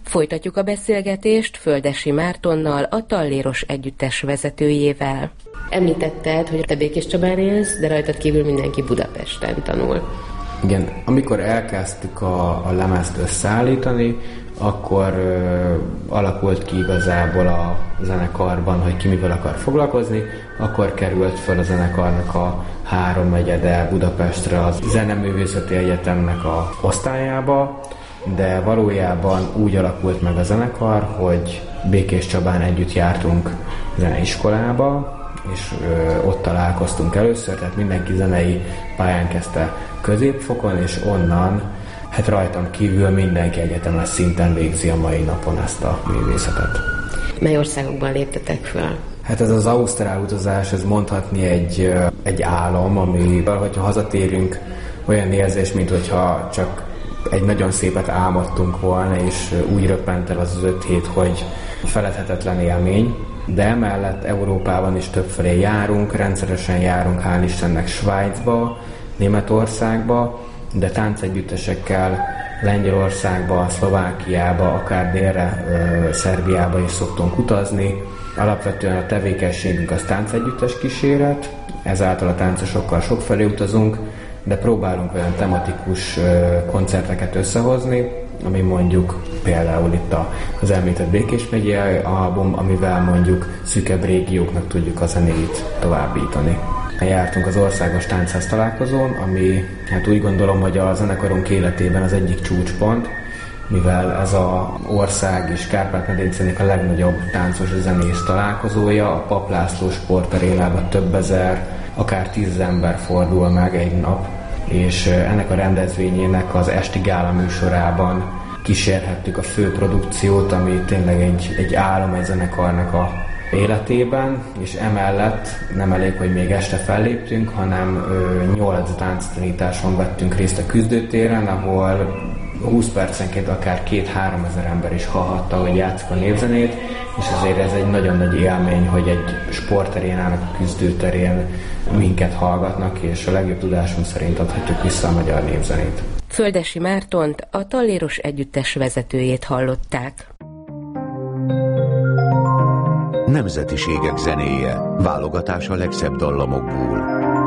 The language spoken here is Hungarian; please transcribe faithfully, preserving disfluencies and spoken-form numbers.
Folytatjuk a beszélgetést Földessy Mártonnal, a Talléros Együttes vezetőjével. Említetted, hogy te Békéscsabán élsz, de rajtad kívül mindenki Budapesten tanul. Igen, amikor elkezdtük a, a lemezt összeállítani, akkor ö, alakult ki igazából a zenekarban, hogy ki mivel akar foglalkozni, akkor került föl a zenekarnak a háromnegyede Budapestre az Zeneművészeti Egyetemnek a osztályába, de valójában úgy alakult meg a zenekar, hogy Békéscsabán együtt jártunk zeneiskolába, és ö, ott találkoztunk először, tehát mindenki zenei pályán kezdte középfokon, és onnan, hát rajtam kívül mindenki egyetemes szinten végzi a mai napon ezt a művészetet. Mely országokban léptetek föl? Hát ez az ausztrál utazás, ez mondhatni egy, egy álom, amivel, hogyha hazatérünk, olyan érzés, mint hogyha csak egy nagyon szépet álmodtunk volna, és úgy röppent el az az öt hét, hogy feledhetetlen élmény. De emellett Európában is többfelé járunk, rendszeresen járunk, hál' Istennek, Svájcba, Németországba, de táncegyüttesekkel Lengyelországba, Szlovákiába, akár délre, ö, Szerbiába is szoktunk utazni. Alapvetően a tevékenységünk az táncegyüttes kíséret, ezáltal a táncosokkal sokfelé utazunk, de próbálunk olyan tematikus ö, koncerteket összehozni, ami mondjuk például itt az említett Békés megyei album, amivel mondjuk szűkebb régióknak tudjuk a zenét továbbítani. Jártunk az országos táncház találkozón, ami hát úgy gondolom, hogy a zenekarunk életében az egyik csúcspont, mivel ez az ország és Kárpát-medencének a legnagyobb táncos zenész találkozója, a Papp László sportarénában több ezer, akár tíz ember fordul meg egy nap, és ennek a rendezvényének az esti gála műsorában kísérhettük a fő produkciót, ami tényleg egy, egy álom egy zenekarnak a életében, és emellett nem elég, hogy még este felléptünk, hanem nyolc tánctanításon vettünk részt a Küzdőtéren, ahol húsz percenként akár két-három ezer ember is hallhatta, hogy játszik a népzenét, és ezért ez egy nagyon nagy élmény, hogy egy sportarénának a Küzdőterén minket hallgatnak, és a legjobb tudásunk szerint adhatjuk vissza a magyar népzenét. Földessy Mártont, a Talléros Együttes vezetőjét hallották. Nemzetiségek zenéje. Válogatás a legszebb dallamokból.